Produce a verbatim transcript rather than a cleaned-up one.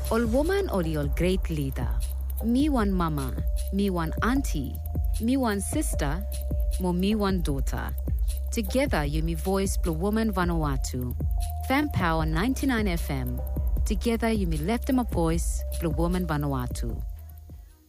All woman or all great leader. Me one mama, me one auntie, me one sister, mo me one daughter. Together you me voice Blue Woman Vanuatu. Fem Power ninety-nine F M. Together you me left them a voice Blue Woman Vanuatu.